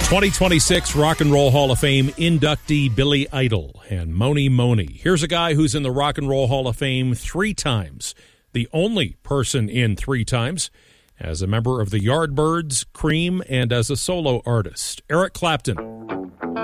2026 Rock and Roll Hall of Fame inductee Billy Idol and Mony Mony. Here's a guy who's in the Rock and Roll Hall of Fame 3 times, the only person in 3 times, as a member of the Yardbirds, Cream, and as a solo artist. Eric Clapton.